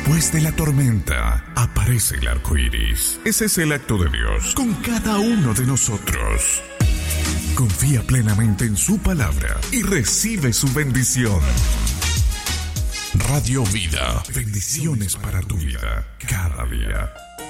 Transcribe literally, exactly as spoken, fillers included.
Después de la tormenta, aparece el arco iris. Ese es el acto de Dios con cada uno de nosotros. Confía plenamente en su palabra y recibe su bendición. Radio Vida. Bendiciones para tu vida cada día.